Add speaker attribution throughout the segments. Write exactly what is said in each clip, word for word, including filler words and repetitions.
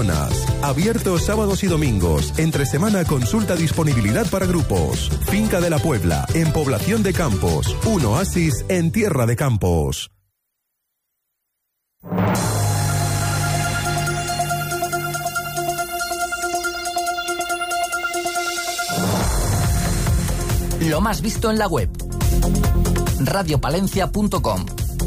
Speaker 1: semanas. Abierto sábados y domingos. Entre semana consulta disponibilidad para grupos. Finca de la Puebla, en Población de Campos. Un oasis en tierra de campos.
Speaker 2: Lo más visto en la web. radio palencia punto com.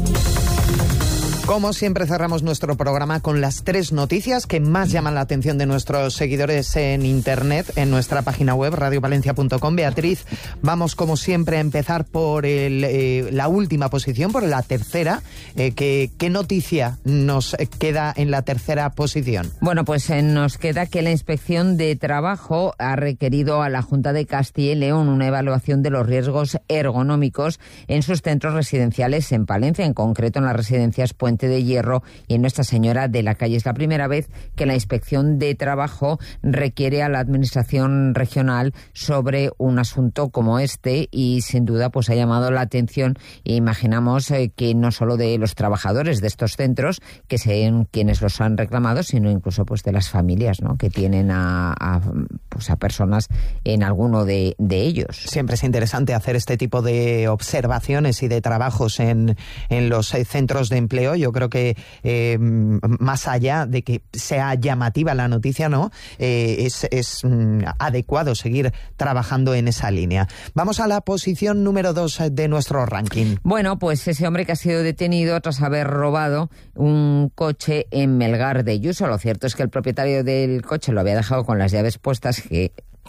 Speaker 3: Como siempre, cerramos nuestro programa con las tres noticias que más llaman la atención de nuestros seguidores en Internet, en nuestra página web, radio palencia punto com. Beatriz, vamos como siempre a empezar por el, eh, la última posición, por la tercera. Eh, que, ¿Qué noticia nos queda en la tercera posición?
Speaker 4: Bueno, pues eh, nos queda que la Inspección de Trabajo ha requerido a la Junta de Castilla y León una evaluación de los riesgos ergonómicos en sus centros residenciales en Palencia, en concreto en las residencias Puente de Hierro y en Nuestra Señora de la Calle. Es la primera vez que la Inspección de Trabajo requiere a la Administración regional sobre un asunto como este y sin duda pues ha llamado la atención e imaginamos eh, que no solo de los trabajadores de estos centros, que sean quienes los han reclamado, sino incluso pues de las familias, ¿no?, que tienen a, a, pues, a personas en alguno de, de ellos.
Speaker 3: Siempre es interesante hacer este tipo de observaciones y de trabajos en, en los eh, centros de empleo. Yo creo que eh, más allá de que sea llamativa la noticia, ¿no?, eh, es, es mm, adecuado seguir trabajando en esa línea. Vamos a la posición número dos de nuestro ranking.
Speaker 4: Bueno, pues ese hombre que ha sido detenido tras haber robado un coche en Melgar de Yuso. Lo cierto es que el propietario del coche lo había dejado con las llaves puestas, que,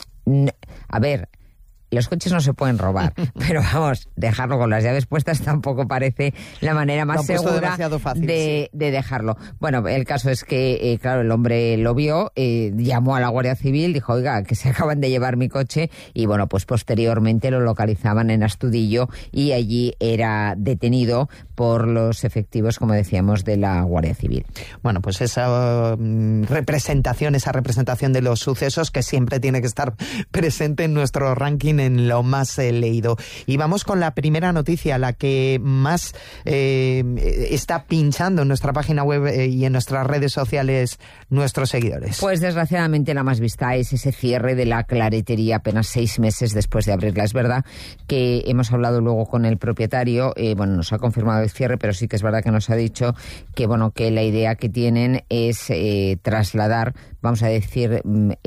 Speaker 4: a ver, los coches no se pueden robar, pero vamos, dejarlo con las llaves puestas tampoco parece la manera más segura
Speaker 3: fácil,
Speaker 4: de,
Speaker 3: sí.
Speaker 4: de dejarlo. Bueno, el caso es que, eh, claro, el hombre lo vio, eh, llamó a la Guardia Civil, dijo, oiga, que se acaban de llevar mi coche, y bueno, pues posteriormente lo localizaban en Astudillo y allí era detenido por los efectivos, como decíamos, de la Guardia Civil.
Speaker 3: Bueno, pues esa um, representación, esa representación de los sucesos que siempre tiene que estar presente en nuestro ranking en lo más eh, leído. Y vamos con la primera noticia, la que más eh, está pinchando en nuestra página web eh, y en nuestras redes sociales nuestros seguidores.
Speaker 4: Pues desgraciadamente la más vista es ese cierre de la claretería apenas seis meses después de abrirla. Es verdad que hemos hablado luego con el propietario, eh, bueno, nos ha confirmado el cierre, pero sí que es verdad que nos ha dicho que, bueno, que la idea que tienen es eh, trasladar, vamos a decir,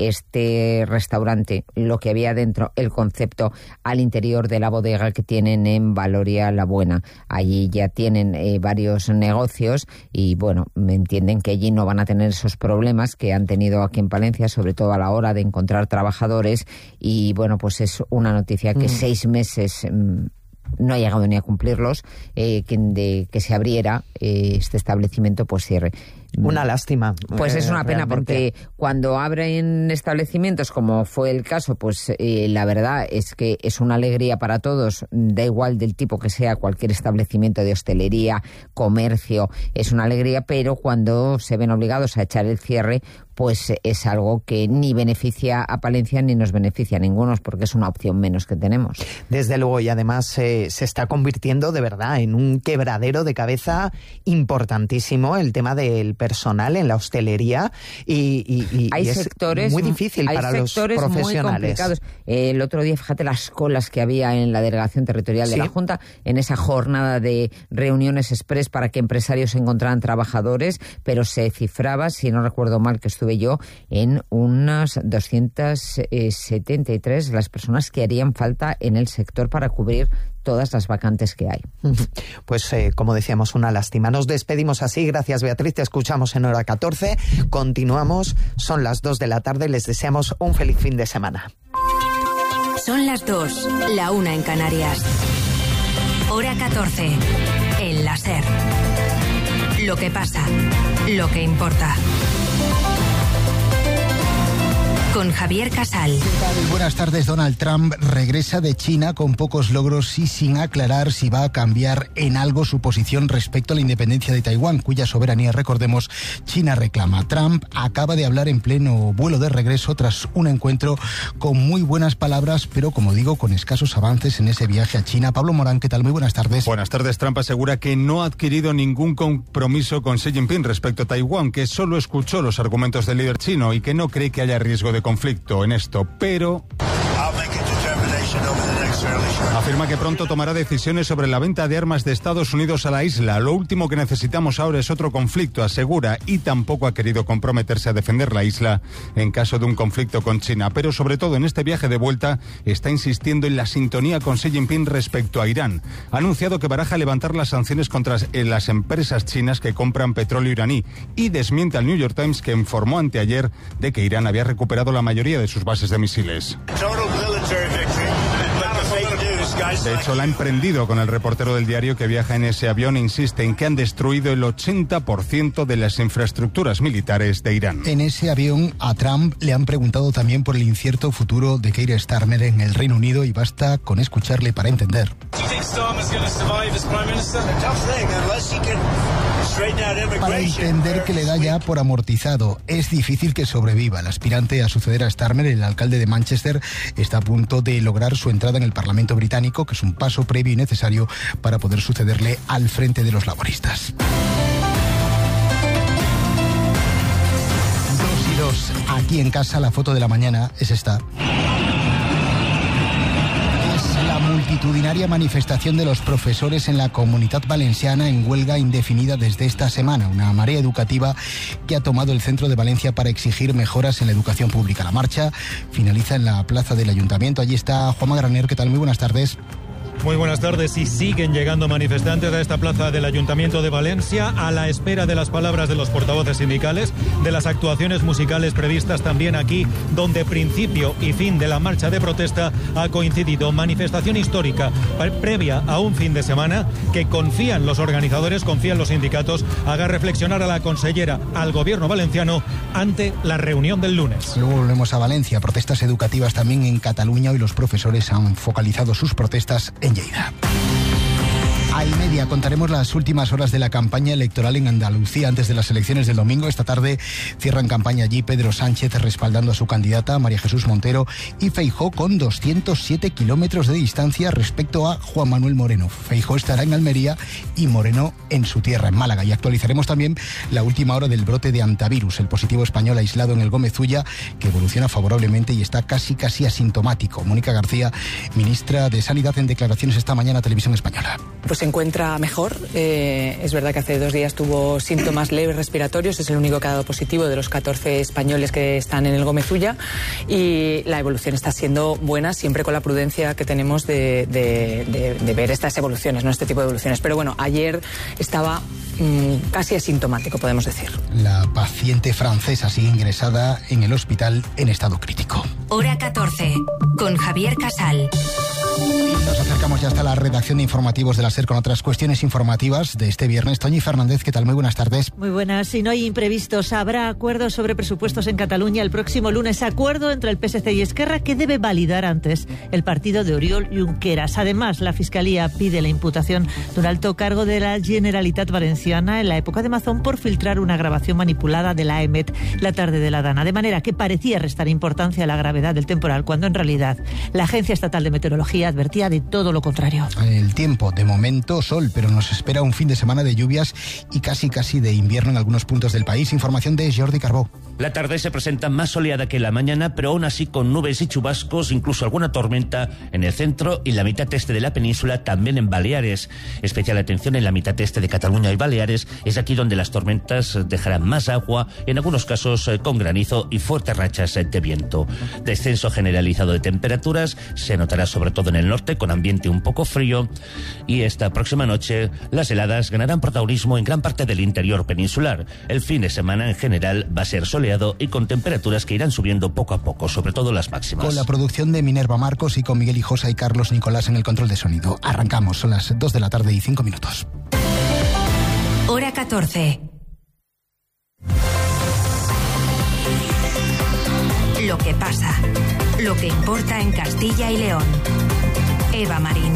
Speaker 4: este restaurante, lo que había dentro, el concepto, al interior de la bodega que tienen en Valoria la Buena. Allí ya tienen eh, varios negocios y, bueno, me entienden que allí no van a tener esos problemas que han tenido aquí en Palencia, sobre todo a la hora de encontrar trabajadores. Y, bueno, pues es una noticia que mm. seis meses... Mm, no ha llegado ni a cumplirlos, eh, que, de, que se abriera eh, este establecimiento, pues cierre.
Speaker 3: Una lástima.
Speaker 4: Pues es una
Speaker 3: eh,
Speaker 4: pena
Speaker 3: realmente.
Speaker 4: Porque cuando abren establecimientos, como fue el caso, pues eh, la verdad es que es una alegría para todos, da igual del tipo que sea cualquier establecimiento de hostelería, comercio, es una alegría, pero cuando se ven obligados a echar el cierre, pues es algo que ni beneficia a Palencia ni nos beneficia a ninguno, porque es una opción menos que tenemos.
Speaker 3: Desde luego, y además eh, se está convirtiendo de verdad en un quebradero de cabeza importantísimo el tema del personal en la hostelería y, y, y,
Speaker 4: hay
Speaker 3: y es
Speaker 4: sectores,
Speaker 3: muy difícil
Speaker 4: hay
Speaker 3: para los
Speaker 4: sectores
Speaker 3: profesionales.
Speaker 4: Muy complicados. Eh, el otro día, fíjate las colas que había en la Delegación Territorial de
Speaker 3: ¿Sí?
Speaker 4: la Junta, en esa jornada de reuniones express para que empresarios encontraran trabajadores, pero se cifraba, si no recuerdo mal que estuve yo, en unas doscientas setenta y tres las personas que harían falta en el sector para cubrir todas las vacantes que hay.
Speaker 3: Pues eh, como decíamos, una lástima. Nos despedimos así. Gracias, Beatriz. Te escuchamos en hora catorce. Continuamos. Son las dos de la tarde. Les deseamos un feliz fin de semana.
Speaker 5: Son las dos, la una en Canarias. Hora catorce. El la SER. Lo que pasa, lo que importa. con Javier Casal.
Speaker 6: ¿Qué tal? Buenas tardes. Donald Trump regresa de China con pocos logros y sin aclarar si va a cambiar en algo su posición respecto a la independencia de Taiwán, cuya soberanía, recordemos, China reclama. Trump acaba de hablar en pleno vuelo de regreso tras un encuentro con muy buenas palabras, pero como digo, con escasos avances en ese viaje a China. Pablo Morán, ¿qué tal? Muy buenas tardes.
Speaker 7: Buenas tardes. Trump asegura que no ha adquirido ningún compromiso con Xi Jinping respecto a Taiwán, que solo escuchó los argumentos del líder chino y que no cree que haya riesgo de conflicto en esto, pero afirma que pronto tomará decisiones sobre la venta de armas de Estados Unidos a la isla. Lo último que necesitamos ahora es otro conflicto, asegura, y tampoco ha querido comprometerse a defender la isla en caso de un conflicto con China. Pero sobre todo en este viaje de vuelta está insistiendo en la sintonía con Xi Jinping respecto a Irán. Ha anunciado que baraja levantar las sanciones contra las empresas chinas que compran petróleo iraní y desmiente al New York Times, que informó anteayer de que Irán había recuperado la mayoría de sus bases de misiles. De hecho, la ha emprendido con el reportero del diario que viaja en ese avión e insiste en que han destruido el ochenta por ciento de las infraestructuras militares de Irán.
Speaker 6: En ese avión a Trump le han preguntado también por el incierto futuro de Keir Starmer en el Reino Unido y basta con escucharle para entender. Para entender que le da ya por amortizado. Es difícil que sobreviva. El aspirante a suceder a Starmer, el alcalde de Manchester, está a punto de lograr su entrada en el Parlamento británico, que es un paso previo y necesario para poder sucederle al frente de los laboristas. Dos y dos. Aquí en casa la foto de la mañana es esta. Multitudinaria manifestación de los profesores en la Comunitat Valenciana en huelga indefinida desde esta semana. Una marea educativa que ha tomado el centro de Valencia para exigir mejoras en la educación pública. La marcha finaliza en la plaza del Ayuntamiento. Allí está Juanma Graner. ¿Qué tal? Muy buenas tardes.
Speaker 8: Muy buenas tardes. Y siguen llegando manifestantes a esta plaza del Ayuntamiento de Valencia a la espera de las palabras de los portavoces sindicales, de las actuaciones musicales previstas también aquí, donde principio y fin de la marcha de protesta ha coincidido. Manifestación histórica previa a un fin de semana que confían los organizadores, confían los sindicatos, haga reflexionar a la consellera, al gobierno valenciano ante la reunión del lunes.
Speaker 6: Luego volvemos a Valencia. Protestas educativas también en Cataluña. Hoy los profesores han focalizado sus protestas en Lleida. A y media contaremos las últimas horas de la campaña electoral en Andalucía antes de las elecciones del domingo. Esta tarde cierran campaña allí Pedro Sánchez respaldando a su candidata María Jesús Montero y Feijóo con doscientos siete kilómetros de distancia respecto a Juan Manuel Moreno. Feijóo estará en Almería y Moreno en su tierra, en Málaga. Y actualizaremos también la última hora del brote de antivirus, el positivo español aislado en el Gómez Ulla, que evoluciona favorablemente y está casi casi asintomático. Mónica García, ministra de Sanidad, en declaraciones esta mañana a Televisión Española.
Speaker 9: Pues se encuentra mejor. Eh, es verdad que hace dos días tuvo síntomas leves respiratorios. Es el único que ha dado positivo de los catorce españoles que están en el Gómez Ulla. Y la evolución está siendo buena, siempre con la prudencia que tenemos de, de, de, de ver estas evoluciones, no este tipo de evoluciones. Pero bueno, ayer estaba mmm, casi asintomático, podemos decir.
Speaker 6: La paciente francesa sigue ingresada en el hospital en estado crítico.
Speaker 5: Hora catorce, con Javier Casal.
Speaker 6: Nos acercamos ya hasta la redacción de informativos de la SER con otras cuestiones informativas de este viernes. Toñi Fernández, ¿qué tal? Muy buenas tardes.
Speaker 10: Muy buenas. Si no hay imprevistos, habrá acuerdos sobre presupuestos en Cataluña el próximo lunes. Acuerdo entre el P S C y Esquerra que debe validar antes el partido de Oriol Junqueras. Además, la Fiscalía pide la imputación de un alto cargo de la Generalitat Valenciana en la época de Mazón por filtrar una grabación manipulada de la E M E T la tarde de la Dana. De manera que parecía restar importancia a la gravedad del temporal, cuando en realidad la Agencia Estatal de Meteorología advertía de todo lo contrario.
Speaker 6: El tiempo, de momento sol, pero nos espera un fin de semana de lluvias y casi casi de invierno en algunos puntos del país. Información de Jordi Carbó.
Speaker 11: La tarde se presenta más soleada que la mañana, pero aún así con nubes y chubascos, incluso alguna tormenta en el centro y la mitad este de la península, también en Baleares. Especial atención en la mitad este de Cataluña y Baleares, es aquí donde las tormentas dejarán más agua, en algunos casos con granizo y fuertes rachas de viento. Descenso generalizado de temperaturas, se notará sobre todo en el norte, con ambiente un poco frío, y esta próxima noche las heladas ganarán protagonismo en gran parte del interior peninsular. El fin de semana en general va a ser soleado y con temperaturas que irán subiendo poco a poco, sobre todo las máximas.
Speaker 6: Con la producción de Minerva Marcos y con Miguel Hijosa y Carlos Nicolás en el control de sonido. Arrancamos, son las dos de la tarde y cinco minutos.
Speaker 5: Hora catorce. Lo que que pasa, lo que importa en Castilla y León. Eva Marín.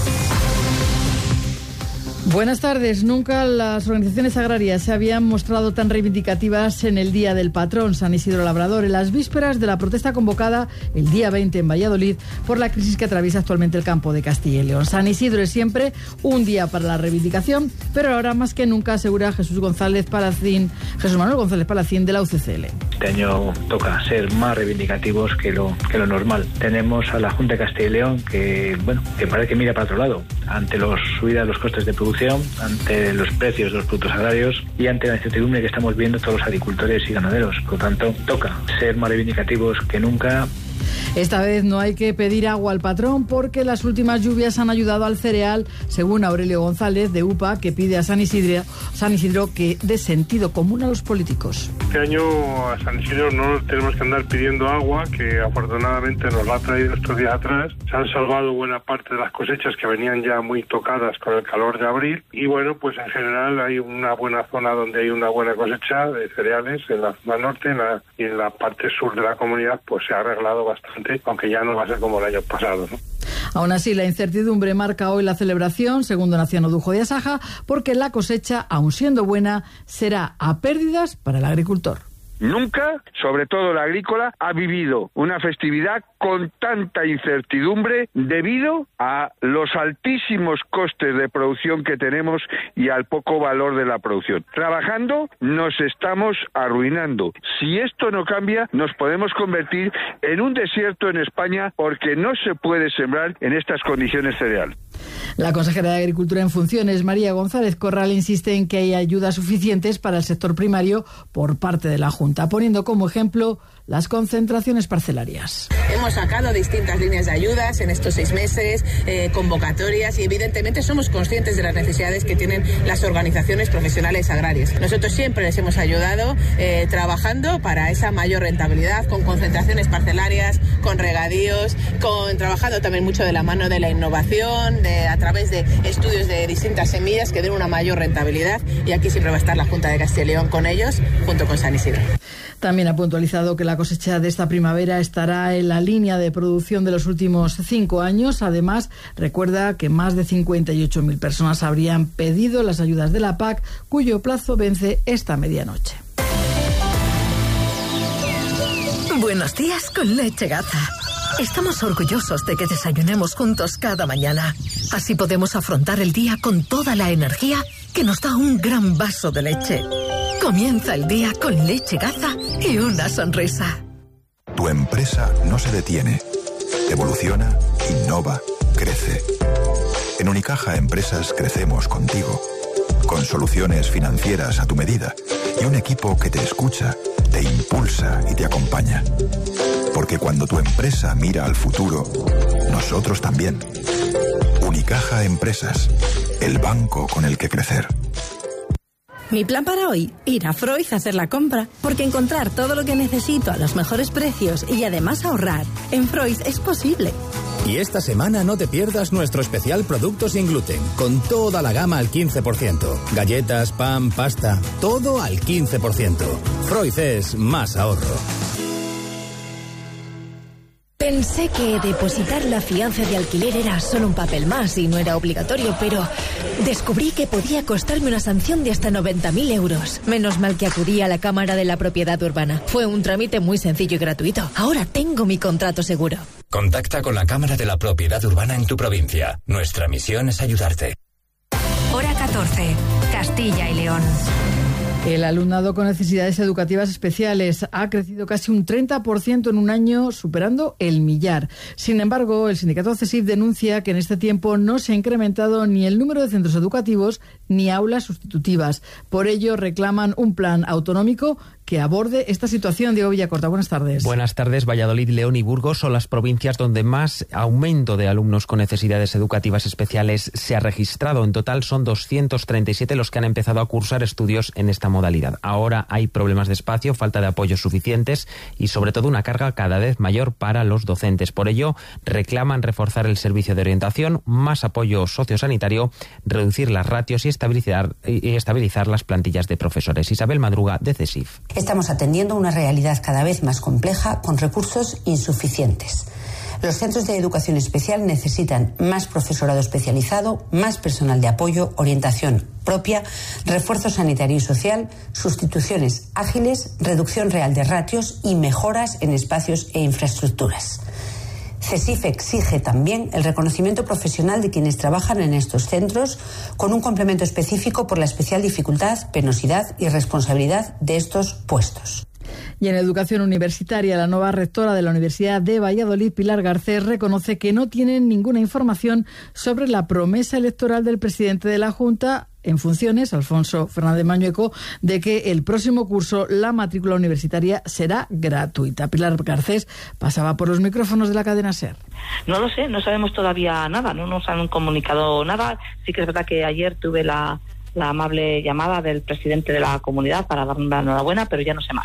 Speaker 12: Buenas tardes. Nunca las organizaciones agrarias se habían mostrado tan reivindicativas en el Día del Patrón San Isidro Labrador, en las vísperas de la protesta convocada el día veinte en Valladolid por la crisis que atraviesa actualmente el campo de Castilla y León. San Isidro es siempre un día para la reivindicación, pero ahora más que nunca, asegura Jesús González Palacín, Jesús Manuel González Palacín de la U C C L.
Speaker 13: Este año toca ser más reivindicativos que lo, que lo normal. Tenemos a la Junta de Castilla y León que, bueno, que parece que mira para otro lado ante los subidas de los costes de producción, ante los precios de los productos agrarios y ante la incertidumbre que estamos viendo todos los agricultores y ganaderos. Por lo tanto, toca ser más reivindicativos que nunca.
Speaker 12: Esta vez no hay que pedir agua al patrón porque las últimas lluvias han ayudado al cereal, según Aurelio González de U P A, que pide a San Isidro, San Isidro que dé sentido común a los políticos.
Speaker 14: Este año a San Isidro no tenemos que andar pidiendo agua, que afortunadamente nos la ha traído estos días atrás. Se han salvado buena parte de las cosechas que venían ya muy tocadas con el calor de abril y bueno, pues en general hay una buena zona donde hay una buena cosecha de cereales en la zona norte en la, y en la parte sur de la comunidad pues se ha arreglado bastante, aunque ya no va a ser como el año pasado, ¿no?
Speaker 12: Aún así, la incertidumbre marca hoy la celebración, según Donaciano Dujo de Asaja, porque la cosecha, aun siendo buena, será a pérdidas para el agricultor.
Speaker 15: Nunca, sobre todo la agrícola, ha vivido una festividad con tanta incertidumbre debido a los altísimos costes de producción que tenemos y al poco valor de la producción. Trabajando nos estamos arruinando. Si esto no cambia, nos podemos convertir en un desierto en España porque no se puede sembrar en estas condiciones cereal.
Speaker 12: La consejera de Agricultura en funciones, María González Corral, insiste en que hay ayudas suficientes para el sector primario por parte de la Junta, poniendo como ejemplo las concentraciones parcelarias.
Speaker 16: Hemos sacado distintas líneas de ayudas en estos seis meses, eh, convocatorias, y evidentemente somos conscientes de las necesidades que tienen las organizaciones profesionales agrarias. Nosotros siempre les hemos ayudado eh, trabajando para esa mayor rentabilidad, con concentraciones parcelarias, con regadíos, con trabajando también mucho de la mano de la innovación, de, a través de estudios de distintas semillas que den una mayor rentabilidad, y aquí siempre va a estar la Junta de Castilla y León con ellos, junto con San Isidro.
Speaker 12: También ha puntualizado que la cosecha de esta primavera estará en la línea de producción de los últimos cinco años. Además, recuerda que más de cincuenta y ocho mil personas habrían pedido las ayudas de la P A C, cuyo plazo vence esta medianoche.
Speaker 17: Buenos días con Leche Gaza. Estamos orgullosos de que desayunemos juntos cada mañana. Así podemos afrontar el día con toda la energía que nos da un gran vaso de leche. Comienza el día con Leche Gaza y una sonrisa.
Speaker 18: Tu empresa no se detiene. Evoluciona, innova, crece. En Unicaja Empresas crecemos contigo. Con soluciones financieras a tu medida y un equipo que te escucha, te impulsa y te acompaña. Porque cuando tu empresa mira al futuro, nosotros también. Unicaja Empresas, el banco con el que crecer.
Speaker 19: Mi plan para hoy, ir a Freud a hacer la compra, porque encontrar todo lo que necesito a los mejores precios y además ahorrar en Freud es posible.
Speaker 20: Y esta semana no te pierdas nuestro especial Productos sin gluten, con toda la gama al quince por ciento. Galletas, pan, pasta, todo al quince por ciento. Freud es más ahorro.
Speaker 21: Pensé que depositar la fianza de alquiler era solo un papel más y no era obligatorio, pero descubrí que podía costarme una sanción de hasta noventa mil euros. Menos mal que acudí a la Cámara de la Propiedad Urbana. Fue un trámite muy sencillo y gratuito. Ahora tengo mi contrato seguro.
Speaker 22: Contacta con la Cámara de la Propiedad Urbana en tu provincia. Nuestra misión es ayudarte.
Speaker 5: Hora catorce, Castilla y León.
Speaker 12: El alumnado con necesidades educativas especiales ha crecido casi un treinta por ciento en un año, superando el millar. Sin embargo, el sindicato CESIF denuncia que en este tiempo no se ha incrementado ni el número de centros educativos ni aulas sustitutivas. Por ello, reclaman un plan autonómico que aborde esta situación. Diego Villacorta, buenas tardes.
Speaker 23: Buenas tardes. Valladolid, León y Burgos son las provincias donde más aumento de alumnos con necesidades educativas especiales se ha registrado. En total son doscientos treinta y siete los que han empezado a cursar estudios en esta modalidad. Ahora hay problemas de espacio, falta de apoyos suficientes y sobre todo una carga cada vez mayor para los docentes. Por ello, reclaman reforzar el servicio de orientación, más apoyo sociosanitario, reducir las ratios y estabilizar, y estabilizar las plantillas de profesores. Isabel Madruga, de CESIF.
Speaker 1: Estamos atendiendo una realidad cada vez más compleja con recursos insuficientes. Los centros de educación especial necesitan más profesorado especializado, más personal de apoyo, orientación propia, refuerzo sanitario y social, sustituciones ágiles, reducción real de ratios y mejoras en espacios e infraestructuras. CESIF exige también el reconocimiento profesional de quienes trabajan en estos centros con un complemento específico por la especial dificultad, penosidad y responsabilidad de estos puestos.
Speaker 12: Y en educación universitaria, la nueva rectora de la Universidad de Valladolid, Pilar Garcés, reconoce que no tienen ninguna información sobre la promesa electoral del presidente de la Junta en funciones, Alfonso Fernández Mañueco, de que el próximo curso la matrícula universitaria será gratuita. Pilar Garcés pasaba por los micrófonos de la cadena SER.
Speaker 2: No lo sé, no sabemos todavía nada, no nos han comunicado nada. Sí que es verdad que ayer tuve la, la amable llamada del presidente de la comunidad para darme la enhorabuena, pero ya no sé más.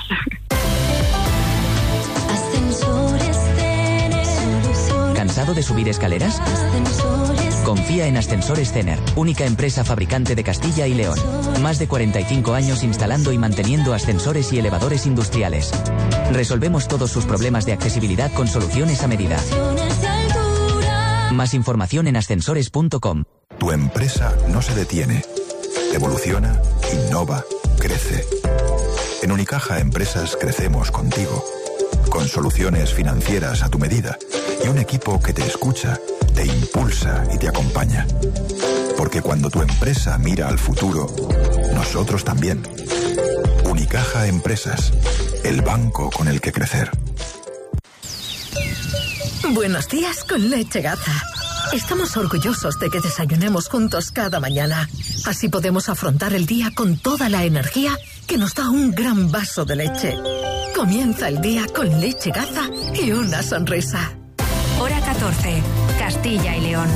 Speaker 4: ¿Cansado de subir escaleras? Confía en Ascensores Cener, única empresa fabricante de Castilla y León. Más de cuarenta y cinco años instalando y manteniendo ascensores y elevadores industriales. Resolvemos todos sus problemas de accesibilidad con soluciones a medida. Más información en ascensores punto com.
Speaker 18: Tu empresa no se detiene. Evoluciona, innova, crece. En Unicaja Empresas crecemos contigo. Con soluciones financieras a tu medida y un equipo que te escucha, te impulsa y te acompaña. Porque cuando tu empresa mira al futuro, nosotros también. Unicaja Empresas, el banco con el que crecer.
Speaker 17: Buenos días con Leche Gaza. Estamos orgullosos de que desayunemos juntos cada mañana. Así podemos afrontar el día con toda la energía que nos da un gran vaso de leche. Comienza el día con Leche Gaza y una sonrisa.
Speaker 5: Hora catorce, Castilla y León.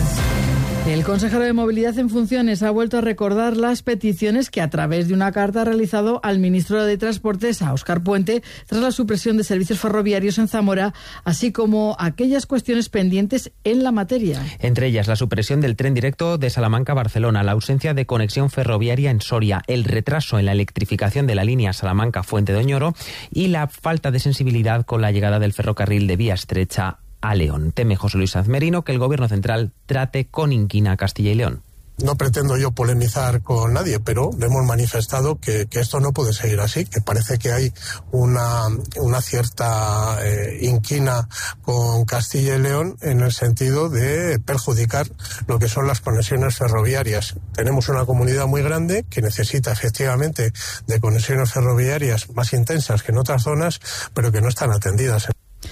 Speaker 12: El consejero de Movilidad en funciones ha vuelto a recordar las peticiones que a través de una carta ha realizado al ministro de Transportes, a Óscar Puente, tras la supresión de servicios ferroviarios en Zamora, así como aquellas cuestiones pendientes en la materia.
Speaker 23: Entre ellas, la supresión del tren directo de Salamanca a Barcelona, la ausencia de conexión ferroviaria en Soria, el retraso en la electrificación de la línea Salamanca-Fuente de Oñoro y la falta de sensibilidad con la llegada del ferrocarril de vía estrecha a León. Teme José Luis Azmerino que el Gobierno central trate con inquina a Castilla y León.
Speaker 24: No pretendo yo polemizar con nadie, pero le hemos manifestado que, que esto no puede seguir así, que parece que hay una, una cierta eh, inquina con Castilla y León en el sentido de perjudicar lo que son las conexiones ferroviarias. Tenemos una comunidad muy grande que necesita efectivamente de conexiones ferroviarias más intensas que en otras zonas, pero que no están atendidas.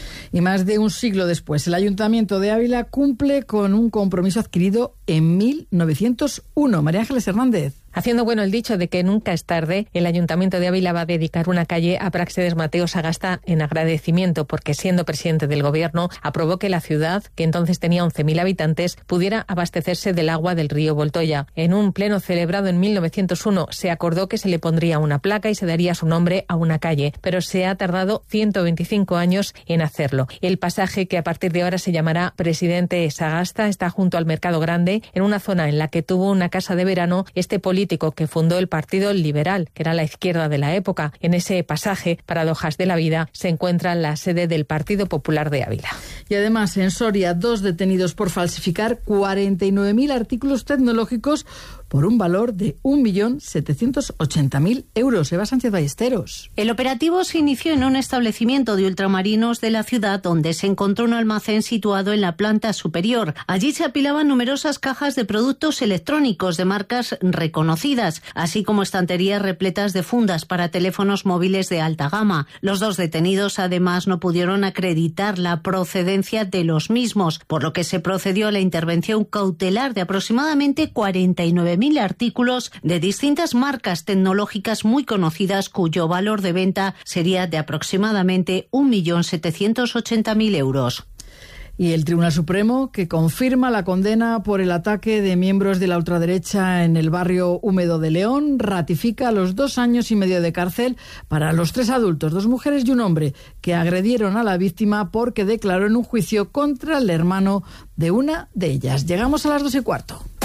Speaker 12: Y más de un siglo después, el Ayuntamiento de Ávila cumple con un compromiso adquirido en mil novecientos uno. María Ángeles Hernández.
Speaker 25: Haciendo bueno el dicho de que nunca es tarde, el Ayuntamiento de Ávila va a dedicar una calle a Práxedes Mateo Sagasta en agradecimiento porque, siendo presidente del Gobierno, aprobó que la ciudad, que entonces tenía once mil habitantes, pudiera abastecerse del agua del río Voltoya. En un pleno celebrado en mil novecientos uno se acordó que se le pondría una placa y se daría su nombre a una calle, pero se ha tardado ciento veinticinco años en hacerlo. El pasaje, que a partir de ahora se llamará Presidente Sagasta, está junto al Mercado Grande, en una zona en la que tuvo una casa de verano este político que fundó el Partido Liberal, que era la izquierda de la época. En ese pasaje, paradojas de la vida, se encuentra la sede del Partido Popular de Ávila.
Speaker 12: Y además, en Soria, dos detenidos por falsificar cuarenta y nueve mil artículos tecnológicos por un valor de un millón setecientos ochenta mil euros. Eva Sánchez Ballesteros.
Speaker 26: El operativo se inició en un establecimiento de ultramarinos de la ciudad donde se encontró un almacén situado en la planta superior. Allí se apilaban numerosas cajas de productos electrónicos de marcas reconocidas, así como estanterías repletas de fundas para teléfonos móviles de alta gama. Los dos detenidos además no pudieron acreditar la procedencia de los mismos, por lo que se procedió a la intervención cautelar de aproximadamente cuarenta y nueve mil artículos de distintas marcas tecnológicas muy conocidas cuyo valor de venta sería de aproximadamente un millón setecientos ochenta mil euros.
Speaker 12: Y el Tribunal Supremo, que confirma la condena por el ataque de miembros de la ultraderecha en el barrio húmedo de León, ratifica los dos años y medio de cárcel para los tres adultos, dos mujeres y un hombre, que agredieron a la víctima porque declaró en un juicio contra el hermano de una de ellas. Llegamos a las dos y cuarto.